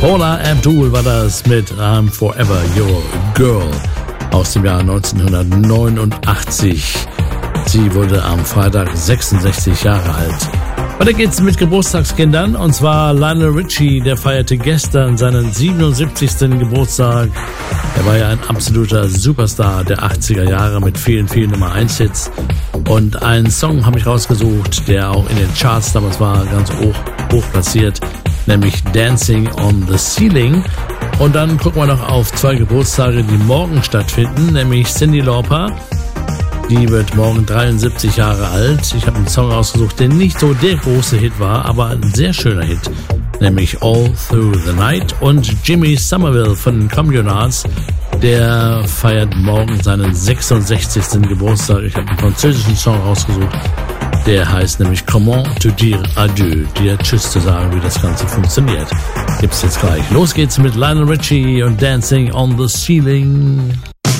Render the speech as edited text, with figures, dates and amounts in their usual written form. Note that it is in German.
Paula Abdul war das mit I'm Forever Your Girl aus dem Jahr 1989. Sie wurde am Freitag 66 Jahre alt. Weiter geht's mit Geburtstagskindern, und zwar Lionel Richie, der feierte gestern seinen 77. Geburtstag. Er war ja ein absoluter Superstar der 80er Jahre mit vielen, vielen Nummer 1 Hits. Und einen Song habe ich rausgesucht, der auch in den Charts damals war, ganz hoch platziert, nämlich Dancing on the Ceiling. Und dann gucken wir noch auf 2 Geburtstage, die morgen stattfinden, nämlich Cyndi Lauper. Die wird morgen 73 Jahre alt. Ich habe einen Song rausgesucht, der nicht so der große Hit war, aber ein sehr schöner Hit, nämlich All Through the Night. Und Jimmy Somerville von den Communards, der feiert morgen seinen 66. Geburtstag. Ich habe einen französischen Song rausgesucht, der heißt nämlich Comment te dire adieu, dir Tschüss zu sagen, wie das Ganze funktioniert. Gibt's jetzt gleich. Los geht's mit Lionel Richie und Dancing on the Ceiling.